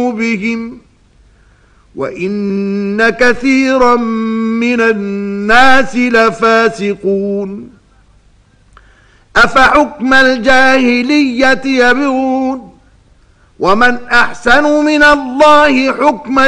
قلوبهم وإن كثيرا من الناس لفاسقون أفحكم الجاهلية يبغون ومن أحسن من الله حكما